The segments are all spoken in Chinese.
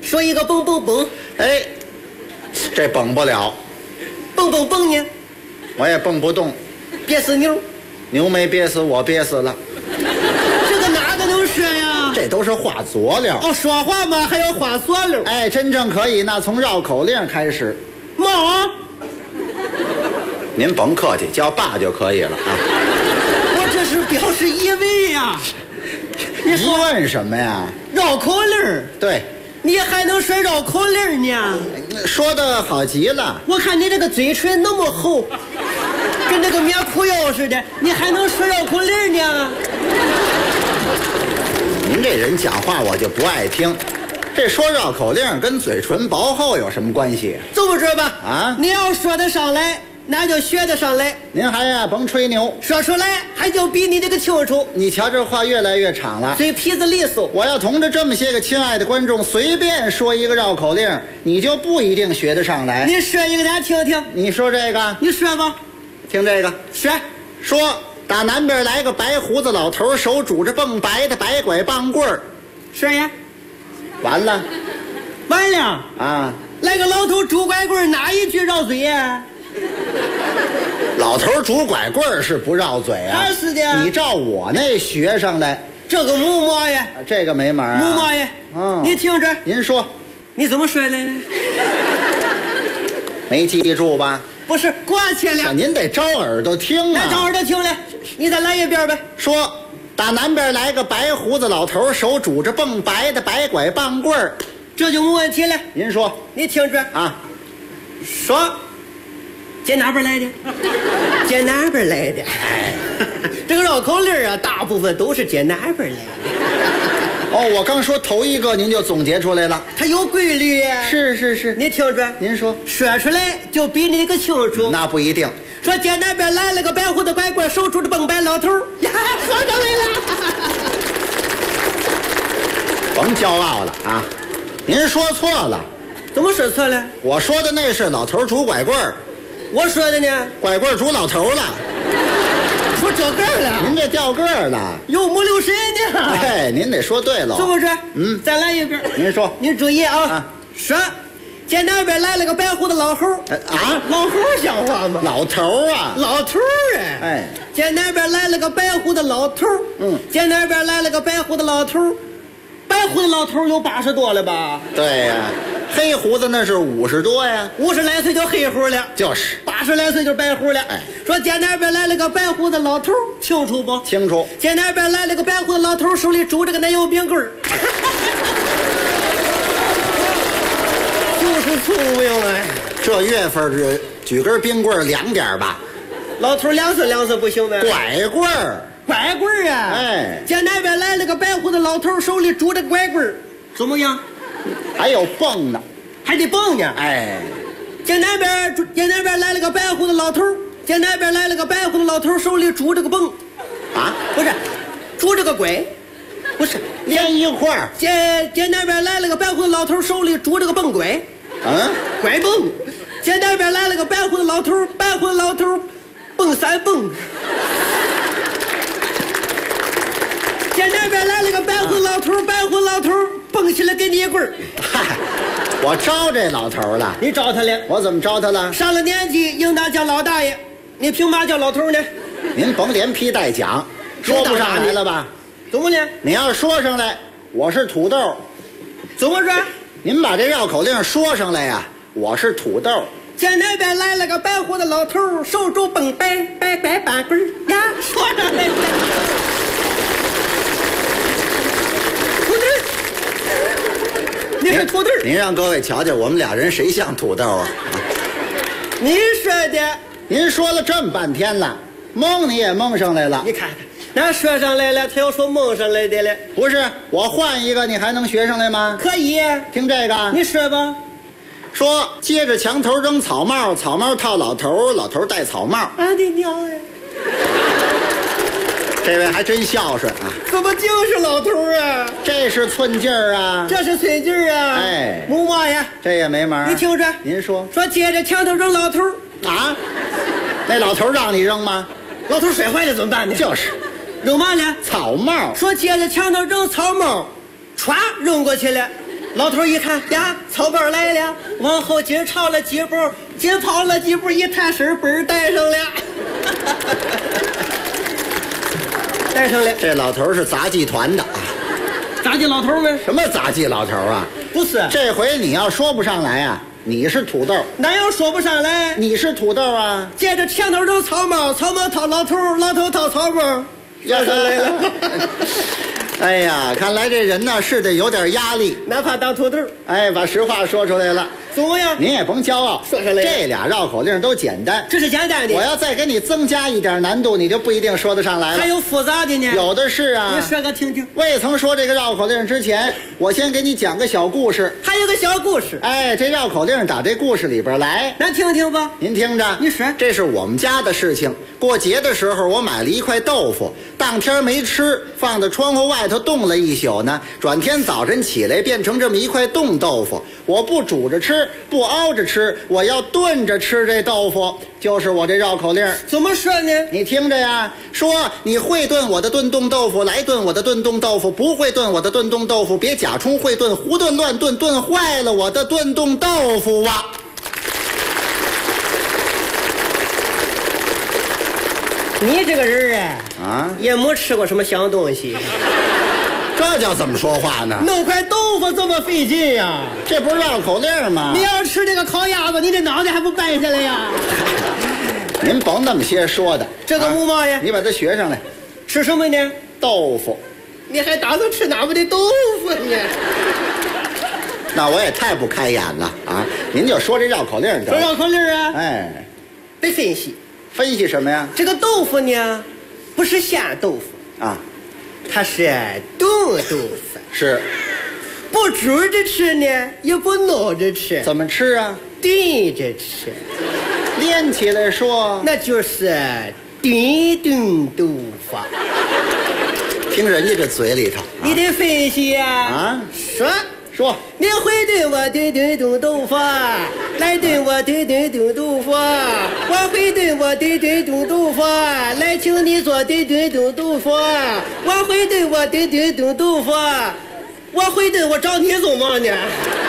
说一个蹦蹦蹦， 哎，这蹦不了， 蹦蹦蹦呢， 我也蹦不动。 憋死牛， 牛没憋死，我憋死了。 这个哪个能说呀？ 这都是话佐料。 哦，说话嘛还要话佐料。 哎，真正可以，那从绕口令开始。 猫啊！ 您甭客气，叫爸就可以了啊。 我这是表示疑问呀。 你问什么呀？ 绕口令。 对。 你还能说绕口令呢？ 说的好极了。 我看你这个嘴唇那么厚，跟那个棉裤腰似的，你还能说绕口令呢？ 您这人讲话我就不爱听。这说绕口令跟嘴唇薄厚有什么关系？ 这么着吧， 啊， 你要说得上来，那就学得上来。 您还呀甭吹牛， 说出来还就比你这个清楚。 你瞧这话越来越长了， 嘴皮子利索。 我要同着这么些个亲爱的观众随便说一个绕口令，你就不一定学得上来。 你说一个咱听听。 你说这个， 你说吧。 听这个， 说打南边来个白胡子老头，手拄着蹦白的白拐棒棍儿。 说呀。 完了啊！ 来个老头拄拐棍，哪一句绕嘴呀？ 老头拄拐棍是不绕嘴啊？ 是的。 你照我那学上来， 这个木毛呀， 这个没门啊！ 木毛呀，你听着， 您说， 你怎么说来着？ 没记住吧？ 不是挂起来， 您得招耳朵听啊！ 招耳朵听来，你再来一遍呗。 说。打南边来个白胡子老头，手拄着蹦白的白拐棒棍儿， 这就没问题了。 您说， 你听着啊， 说，接哪边来的？接哪边来的？哎，这个绕口令啊，大部分都是接哪边来的。 哦，我刚说头一个，您就总结出来了， 它有规律呀。 是， 你听着， 您说出来就比你个清楚。 那不一定。 说街那边来了个白胡子拐棍，手拄着蹦白老头呀，说上来了。 甭骄傲了啊！您说错了。 怎么说错了？ 我说的那是老头拄拐棍儿， 我说的呢？ 拐棍拄老头了。 说这个了？ 您这掉个儿了， 有木留神呢。 哎，您得说对了。 是不是？再来一遍。 您说， 您注意啊！说。街那边来了个白胡子老猴啊， 老猴像话吗？ 老头啊， 老头哎，街那边来了个白胡子老头，街那边来了个白胡子老头，白胡子老头有80多了吧？ 对呀，黑胡子那是50多呀 ，50来岁就黑胡了， 就是 80来岁就白胡了。 哎， 说街那边来了个白胡子老头，清楚不？ 清楚。 街那边来了个白胡子老头，手里拄着个奶油冰棍儿。就是聪明哎！ 这月份举根冰棍凉点吧。 老头两次不行呗。 拐棍儿啊！ 哎， 街那边来了个白胡子老头，手里拄着拐棍儿，怎么样？ 还有蹦呢， 还得蹦呢。 哎， 街那边来了个白胡子老头，街那边来了个白胡子老头，手里拄着个蹦， 啊， 不是，拄着个拐。不是连一块儿。 街那边来了个白胡子老头，手里拄着个蹦拐，拐蹦。街那边来了个白胡子老头，蹦3蹦。街那边来了个白胡子老头，蹦起来给你一棍儿。 嗨，我招这老头了。 你招他了？ 我怎么招他了？ 上了年纪应当叫老大爷，你凭嘛叫老头呢？ 您甭连批带讲，说不上来了吧？ 怎么呢？ 你要说上来，我是土豆。 怎么说？ 您把这绕口令说上来呀，我是土豆。 街那边来了个白胡子老头，手拄蹦白棒棍呀，说上来了。土豆，你是土豆。 您让各位瞧瞧，我们俩人谁像土豆啊？ 你说的。 您说了这么半天了，蒙你也蒙上来了。 你看看。那说上来了，他要说蒙上来的了。 不是，我换一个，你还能学上来吗？ 可以。 听这个， 你说吧。 说接着墙头扔草帽，草帽套老头，老头戴草帽。 俺的娘呀！ 这位还真孝顺啊！ 怎么就是老头啊？ 这是寸劲儿啊！ 这是寸劲儿啊！ 哎， 木嘛呀？ 这也没门。 你听着， 您说。 说接着墙头扔老头啊？那老头让你扔吗？ 老头摔坏了怎么办呢？ 就是。 扔嘛呢？ 草帽。 说接着墙头扔草帽，歘扔过去了， 老头一看呀，草包来了，往后紧抄了几步，紧跑了几步，一探身本儿带上了，带上了。 这老头是杂技团的啊？ 杂技老头们？ 什么杂技老头啊？ 不是， 这回你要说不上来啊，你是土豆。 哪有说不上来？ 你是土豆啊？ 接着前头扔草帽，草帽掏老头，老头掏草帽，说上来了。 哎呀，看来这人呢是得有点压力， 哪怕当土豆。 哎，把实话说出来了。 怎么样？ 您也甭骄傲， 说上来了。 这俩绕口令都简单， 这是简单的。 我要再给你增加一点难度，你就不一定说得上来了。 还有复杂的呢？ 有的是啊。 你说个听听。 未曾说这个绕口令之前，我先给你讲个小故事。 还有个小故事。 哎，这绕口令打这故事里边来， 咱听听吧。 您听着， 你说， 这是我们家的事情。过节的时候，我买了一块豆腐，当天没吃，放在窗户外头冻了一宿呢。转天早晨起来，变成这么一块冻豆腐。我不煮着吃，不熬着吃，我要炖着吃这豆腐，就是我这绕口令。 怎么说呢？ 你听着呀，说你会炖我的炖冻豆腐，来炖我的炖冻豆腐；不会炖我的炖冻豆腐，别假充会炖，胡炖乱炖，炖坏了我的炖冻豆腐啊！ 你这个人啊， 也没吃过什么香东西， 这叫怎么说话呢？ 弄块豆腐这么费劲呀？ 这不是绕口令吗？ 你要吃这个烤鸭子，你这脑袋还不掰下来呀？ 您甭那么些说的。 这个木毛呀， 你把它学上来。 吃什么呢？ 豆腐。 你还打算吃哪么的豆腐呢？ 那我也太不开眼了啊！您就说这绕口令说绕口令啊？ 哎， 得分析。 分析什么呀？ 这个豆腐呢，不是鲜豆腐啊， 它是冻豆腐。 是。 不煮着吃呢，也不弄着吃。 怎么吃啊？ 炖着吃。 连起来说， 那就是炖豆腐。 听人家这嘴里头， 你得分析呀。 啊，说， 你会炖我炖冻豆腐，来炖我炖冻豆腐。我会炖我炖冻豆腐，来请你做炖冻豆腐。我会炖我炖冻豆腐，我会炖，我找你做嘛呢？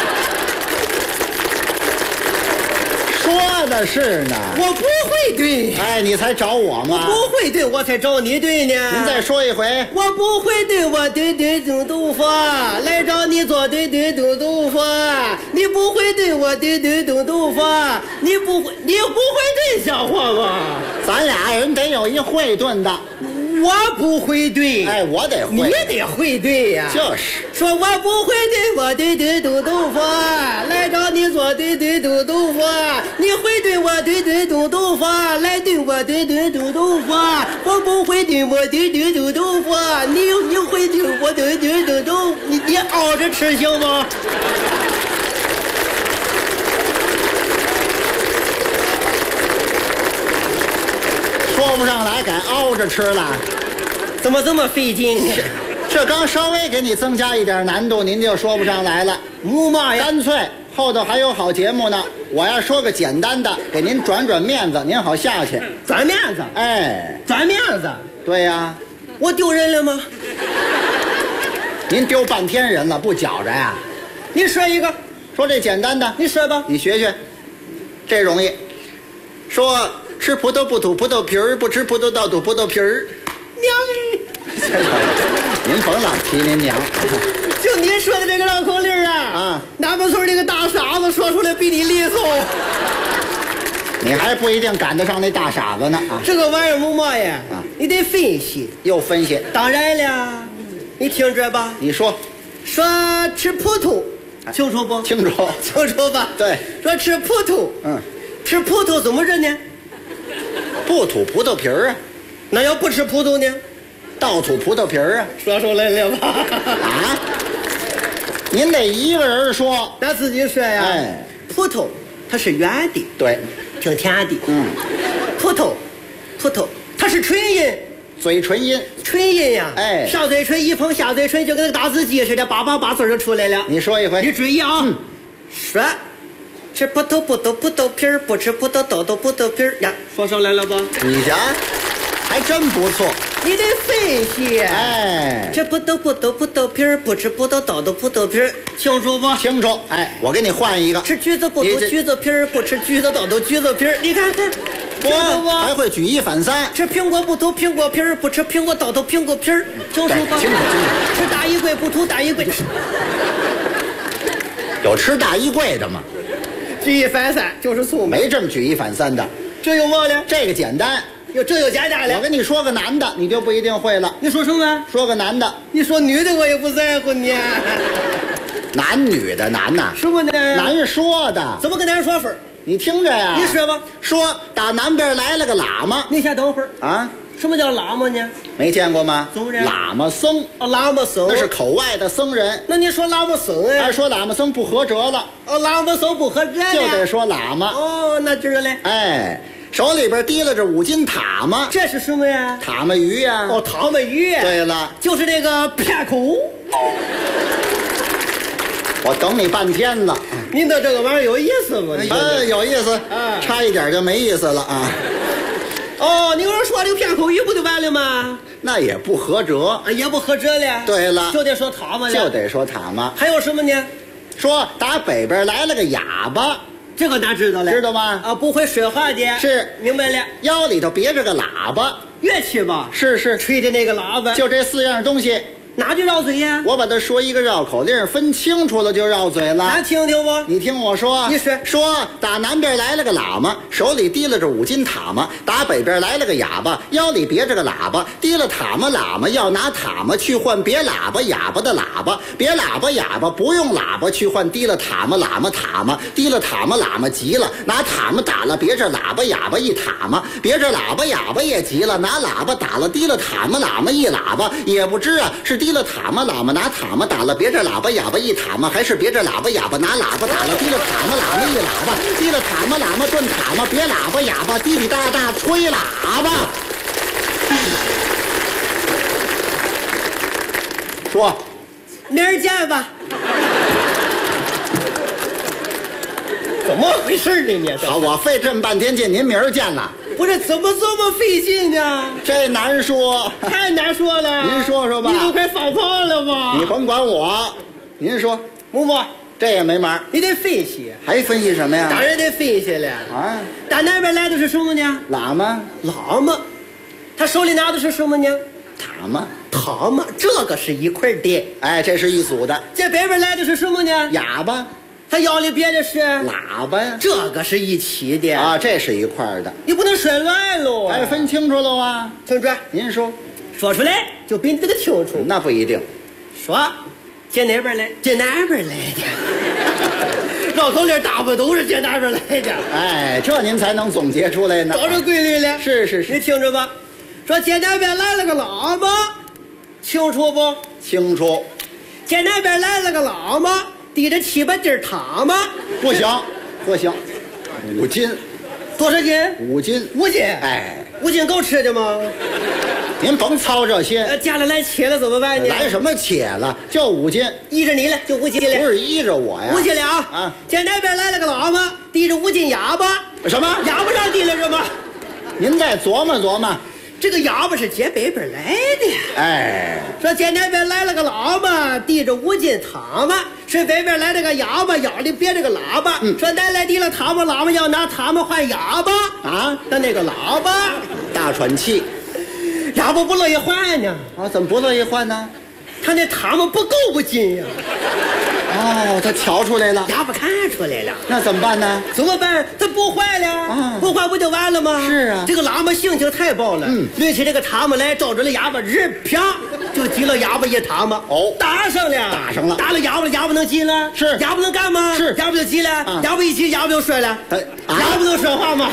说的是呢。 我不会炖。 哎，你才找我吗？ 我不会炖，我才找你炖呢。 您再说一回。 我不会炖，我炖冻豆腐，来找你做炖冻豆腐。你不会炖，我炖冻豆腐。你不会炖，像话吗？ 咱俩人得有一会炖的。 我不会炖。 哎，我得会。 你得会炖呀。 就是。 说我不会炖，我炖冻豆腐，来找你做炖冻豆腐。你会炖，我炖冻豆腐，来炖我炖冻豆腐。我不会炖，我炖冻豆腐。你会炖，我炖冻豆腐。你熬着吃行吗？ 说不上来，改熬着吃了。 怎么这么费劲呢？ 这刚稍微给你增加一点难度，您就说不上来了。 木嘛呀？ 干脆后头还有好节目呢。我要说个简单的，给您转面子，您好下去。 转面子？ 哎， 转面子？ 对呀。 我丢人了吗？ 您丢半天人了，不觉着呀？ 你说一个， 说这简单的， 你说吧。 你学学，这容易。说吃葡萄不吐葡萄皮儿，不吃葡萄倒吐葡萄皮儿。 娘！ 您甭老提您娘。 就你说的这个绕口令啊，南门村那个大傻子说出来比你利索。 你还不一定赶得上那大傻子呢啊！ 这个玩意儿木嘛呀？你得分析。 又分析？ 当然了，你听着吧。 你说吃葡萄，清楚不？ 清楚。 清楚吧？ 对。 说吃葡萄，吃葡萄怎么着呢？ 不吐葡萄皮儿啊。 那要不吃葡萄呢？ 倒吐葡萄皮儿啊。 说出来了吧？ 啊？您得一个人说。 咱自己说呀。 哎， 葡萄它是圆的， 对， 挺甜的。葡萄它是唇音， 嘴唇音， 唇音呀。 哎， 上嘴唇一碰下嘴唇，就跟那个打字机似的，叭叭叭字就出来了。 你说一回。 你注意啊。说吃葡萄不吐葡萄皮儿，不吃葡萄倒吐葡萄皮儿呀。说上来了吧？ 你瞧，还真不错。 你得分析。 哎， 这不豆皮儿，不吃葡萄倒的葡萄皮儿，清楚不？ 清楚。哎，我给你换一个， 吃橘子不吐橘子皮儿，不吃橘子倒的橘子皮儿。你看看， 我还会举一反三。 吃苹果不吐苹果皮儿，不吃苹果倒的苹果皮儿，清楚吧？ 清楚。 吃大衣柜不吐大衣柜。 有吃大衣柜的吗？ 举一反三就是聪明， 没这么举一反三的。 这有嘛呢？ 这个简单。 哟，这有简单了。 我跟你说个男的，你就不一定会了。 你说什么？ 说个男的。 你说女的我也不在乎你。 男女的男呐？ 什么呢？ 男说的。 怎么跟咱说法？ 你听着呀。 你说吧。 说打南边来了个喇嘛。 你先等会儿啊。 什么叫喇嘛呢？ 没见过吗？ 怎么着？ 喇嘛僧。 哦，喇嘛僧。 那是口外的僧人。 那你说喇嘛僧哎？ 说喇嘛僧不合辙了。 哦，喇嘛僧不合辙了。 就得说喇嘛。 哦，那知道嘞。 哎。手里边提拉着5斤塔嘛， 这是什么呀？ 塔嘛鱼呀。 哦，塔嘛鱼。 对了， 就是那个片口。 我等你半天了。 您的这个玩意儿有意思吗？ 有意思，差一点就没意思了啊。 哦，你要说这个片口鱼不就完了吗？ 那也不合辙， 也不合辙了。 对了， 就得说塔嘛了， 就得说塔嘛。 还有什么呢？ 说打北边来了个哑巴。 这个哪知道了？ 知道吗？ 啊，不会说话的。 是， 明白了。 腰里头别着个喇叭， 乐器吧？ 是， 吹的那个喇叭。 就这4样东西， 哪就绕嘴呀？ 我把它说一个绕口令，分清楚了就绕嘴了。 咱听听不？ 你听我说。 你说打南边来了个喇嘛，手里提拉着5斤塔嘛；打北边来了个哑巴，腰里别着个喇叭，提了塔嘛喇嘛要拿塔嘛去换别喇叭哑巴的喇叭，别喇叭哑巴不用喇叭去换提了塔嘛喇嘛塔嘛，提了塔嘛喇嘛急了，拿塔嘛打了别着喇叭哑巴一塔嘛，别着喇叭哑巴也急了，拿喇叭打了提了塔嘛喇嘛一喇叭，也不知啊是提了塔嘛喇嘛拿塔嘛打了别着喇叭哑巴一塔嘛，还是别着喇叭哑巴拿喇叭打了提了塔嘛喇嘛一喇叭，提了塔嘛喇嘛转塔嘛，别喇叭哑巴滴滴答答吹喇叭。说， 明儿见吧。怎么回事呢你？ 好，我费这么半天劲，您明儿见了。 不是怎么这么费劲呢？ 这难说， 太难说了。 您说说吧。 你都快放炮了吧？ 你甭管我，您说。 木木， 这也没门。 你得分析。 还分析什么呀？ 当然得分析了。 啊， 打南边来的是什么呢？ 喇嘛。 喇嘛，他手里拿的是什么呢？ 塔嘛。 塔嘛，这个是一块的。 哎，这是一组的。 这北边来的是什么呢？ 哑巴。 他腰里别的是喇叭呀， 这个是一起的啊，这是一块的， 你不能说乱喽。 哎，分清楚了啊。 听着， 您说， 说出来就比你这个清楚。 那不一定。 说，接哪边来？接哪边来的？绕口令大部分都是接哪边来的。 哎，这您才能总结出来呢。 找着规律了。 是。 你听着吧，说接哪边来了个喇嘛，清楚不？ 清楚。 接哪边来了个喇嘛？提着7把斤塔嘛， 不行，5斤， 多少斤 ？5斤 ，5斤， 哎 ，5斤够吃的吗？ 您甭操这些， 家里来切了怎么办呢？ 来什么切了？就5斤， 依着你了，就5斤了。 不是依着我呀， 5斤了啊！ 见那边来了个喇嘛，提着5斤哑巴， 什么？ 哑巴上提了什么？ 您再琢磨琢磨。 这个哑巴是接北边来的， 哎， 说接那边来了个喇嘛，提着5斤塔嘛，是北边来了个哑巴，腰里别着个喇叭，说咱来提了塔嘛，喇嘛要拿塔嘛换哑巴啊， 但那个喇叭大喘气， 哑巴不乐意换呢。 啊，怎么不乐意换呢？ 他那塔嘛不够5斤呀。 哦，他瞧出来了， 哑巴看出来了， 那怎么办呢？ 怎么办？他不坏了， 啊， 不坏不就完了吗？ 是啊， 这个喇嘛性情太暴了，抡起这个塔嘛来，照着了哑巴，日啪就击了哑巴一塔嘛。 哦， 打上了，打了哑巴了，哑巴能急了？ 是， 哑巴能干吗？ 是， 哑巴就急了，哑巴一急，哑巴就摔了，哑巴能说话吗？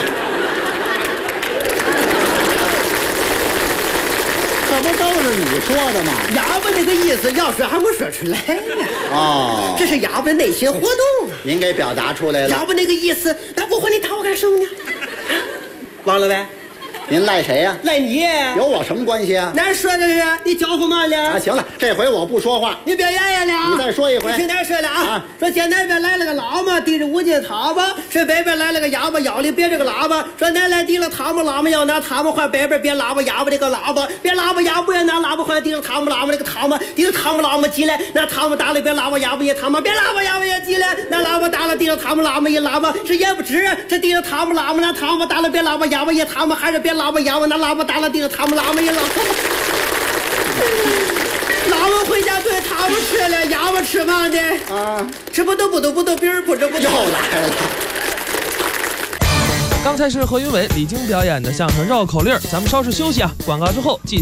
这不都是你说的吗？ 哑巴那个意思，要说还没说出来呢。 哦， 这是哑巴内心活动啊。 您给表达出来了。 哑巴那个意思，那不换你打我干什么呢？忘了呗？ 您赖谁呀？ 赖你， 有我什么关系啊？ 难说的是，你叫呼嘛了？ 啊，行了，这回我不说话， 你别演了。 你再说一回。 听点说了啊，说现在边来了个喇嘛，提着五斤汤吧，是北边来了个哑巴，腰里别着个喇叭，说奶奶提了汤姆喇嘛要拿汤姆换北边别喇叭哑巴这个喇叭，别喇叭哑巴要拿喇叭换提了汤姆喇嘛这个汤姆，提了汤姆喇嘛进来，那汤姆打了别喇叭哑巴也汤姆，别喇叭哑巴也进来，那喇叭打了提了汤姆喇嘛一喇叭是也不止，这提了汤姆喇嘛那汤姆打了别喇叭哑巴也汤姆，还是别喇叭哑巴那喇叭打了提了汤姆喇嘛一喇叭。喇嘛回家对汤姆吃了，哑巴吃嘛的啊？ 吃不都饼儿不吃不又来了。 刚才是何云伟、李菁表演的相声绕口令，咱们稍事休息啊，广告之后继续。